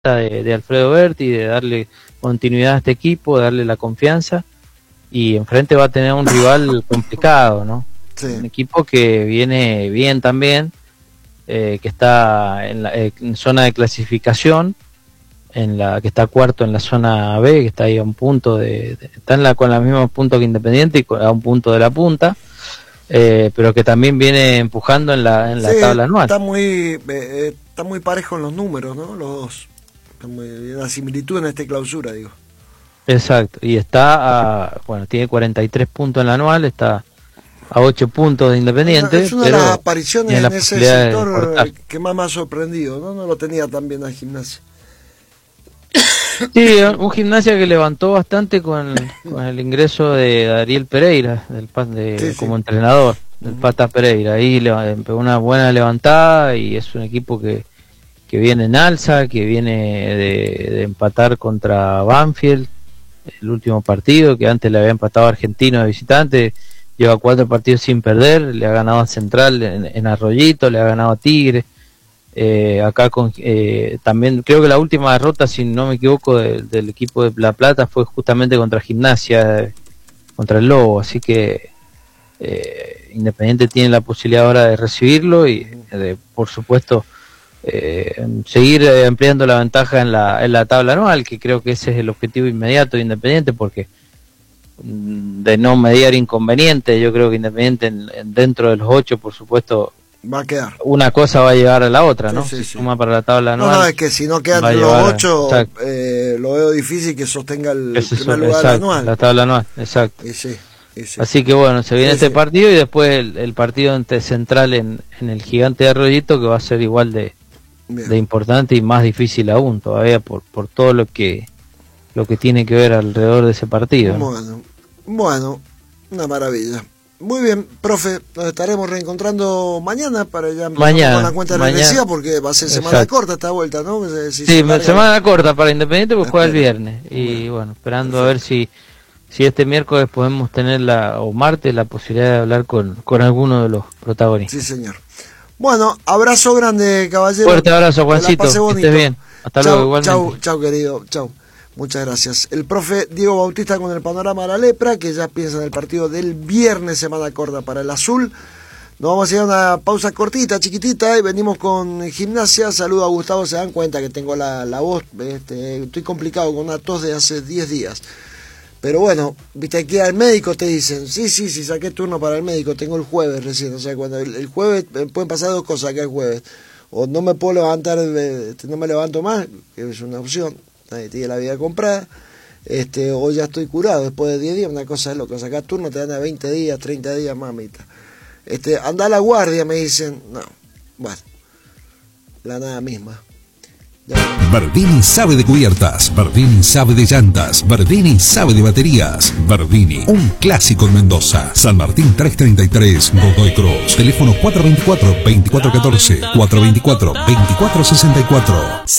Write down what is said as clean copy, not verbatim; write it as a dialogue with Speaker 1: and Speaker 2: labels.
Speaker 1: de Alfredo Berti, de darle continuidad a este equipo, de darle la confianza, y enfrente va a tener un rival complicado, ¿no?
Speaker 2: Sí.
Speaker 1: Un equipo que viene bien también, que está en zona de clasificación, que está cuarto en la zona B, que está ahí a un punto está con los mismos puntos que Independiente y a un punto de la punta, pero que también viene empujando en la
Speaker 2: Sí,
Speaker 1: tabla anual.
Speaker 2: Está muy parejo en los números, ¿no? Los dos. La similitud en esta clausura, digo.
Speaker 1: Exacto, y tiene 43 puntos en la anual, está a 8 puntos de Independiente.
Speaker 2: Es una de
Speaker 1: pero
Speaker 2: las apariciones en ese sector que más me ha sorprendido, ¿no? No lo tenía tan bien al Gimnasia.
Speaker 1: Sí, un Gimnasia que levantó bastante con el ingreso de Ariel Pereira, como entrenador, del Pata Pereira. Ahí pegó una buena levantada y es un equipo que viene en alza, que viene de empatar contra Banfield, el último partido, que antes le había empatado a Argentino de visitante, lleva 4 partidos sin perder, le ha ganado a Central en Arroyito, le ha ganado a Tigre, acá también creo que la última derrota, si no me equivoco, del equipo de La Plata fue justamente contra Gimnasia, contra el Lobo, así que Independiente tiene la posibilidad ahora de recibirlo y por supuesto seguir ampliando la ventaja en la tabla anual, que creo que ese es el objetivo inmediato de Independiente, porque de no mediar inconveniente, yo creo que Independiente dentro de los 8, por supuesto,
Speaker 2: va a quedar.
Speaker 1: Una cosa va a llegar a la otra, ¿no?
Speaker 2: Sí.
Speaker 1: Suma para la tabla anual.
Speaker 2: No, es que si no quedan los 8, lo veo difícil que sostenga el primer lugar anual.
Speaker 1: La tabla anual, exacto.
Speaker 2: Y sí.
Speaker 1: Así que bueno, se viene este partido y después el partido ante Central en el Gigante de Arroyito, que va a ser igual de importante y más difícil aún todavía por todo lo que tiene que ver alrededor de ese partido, ¿no?
Speaker 2: Bueno, una maravilla. Muy bien, profe, nos estaremos reencontrando mañana para ya empezar con la cuenta regresiva, porque va a ser semana corta esta vuelta, ¿no?
Speaker 1: Semana corta para Independiente, pues juega el viernes. Y bueno, esperando a ver si este miércoles podemos tener o martes la posibilidad de hablar con alguno de los protagonistas.
Speaker 2: Sí, señor. Bueno, abrazo grande, caballero.
Speaker 1: Fuerte abrazo, Juancito. Que estés bien. Hasta luego, igualmente.
Speaker 2: Chau, querido. Chau. Muchas gracias. El profe Diego Bautista con el panorama de la lepra, que ya piensa en el partido del viernes, semana corta para el azul. Nos vamos a ir a una pausa cortita, chiquitita, y venimos con Gimnasia. Saludo a Gustavo, se dan cuenta que tengo la voz, estoy complicado con una tos de hace 10 días. Pero bueno, viste que al médico te dicen, sí, saqué turno para el médico, tengo el jueves recién, o sea, cuando el jueves pueden pasar 2 cosas acá el jueves. O no me puedo levantar, no me levanto más, que es una opción, nadie tiene la vida comprada, o ya estoy curado después de 10 días, una cosa es loca, sacar turno te dan a 20 días, 30 días, mamita. Anda a la guardia, me dicen, no, bueno, la nada misma.
Speaker 3: Bardini sabe de cubiertas, Bardini sabe de llantas, Bardini sabe de baterías. Bardini, un clásico en Mendoza. San Martín 333, Godoy Cruz. Teléfono 424-2414, 424-2464.